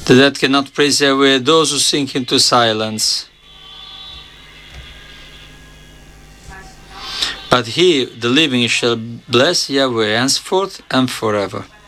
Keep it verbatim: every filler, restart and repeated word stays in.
The dead cannot praise Yahweh, those who sink into silence. But he, the living, shall bless Yahweh henceforth and forever.